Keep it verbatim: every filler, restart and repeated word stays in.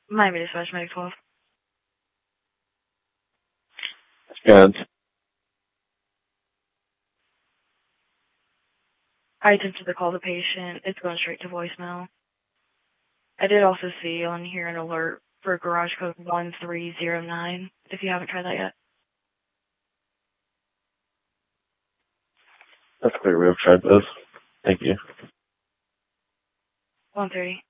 Miami Dispatch, Medic twelve. And I attempted to call the patient. It's going straight to voicemail. I did also see on here an alert for garage code one three zero nine, if you haven't tried that yet. that's clear. We have tried those. Thank you. one thirty.